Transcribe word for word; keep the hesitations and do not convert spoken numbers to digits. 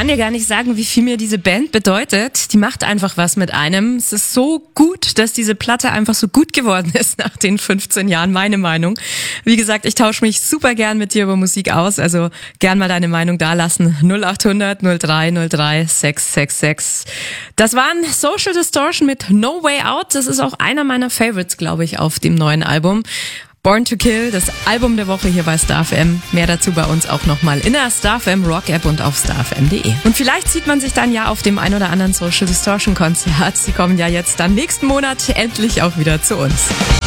dir gar nicht sagen, wie viel mir diese Band bedeutet. Die macht einfach was mit einem. Es ist so gut, dass diese Platte einfach so gut geworden ist nach den fünfzehn Jahren, meine Meinung. Wie gesagt, ich tausche mich super gern mit dir über Musik aus, also gern mal deine Meinung dalassen. null acht hundert null drei null drei sechs sechs sechs. Das waren Social Distortion mit No Way Out. Das ist auch einer meiner Favorites, glaube ich, auf dem neuen Album. Born to Kill, das Album der Woche hier bei Star F M. Mehr dazu bei uns auch nochmal in der Star F M Rock App und auf star f m punkt de. Und vielleicht sieht man sich dann ja auf dem ein oder anderen Social Distortion Konzert. Sie kommen ja jetzt dann nächsten Monat endlich auch wieder zu uns.